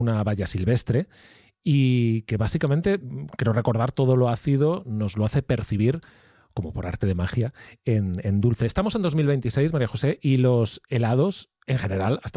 una valla silvestre y que básicamente, creo recordar, todo lo ácido nos lo hace percibir como por arte de magia, en dulce. Estamos en 2026, María José, y los helados, en general, hasta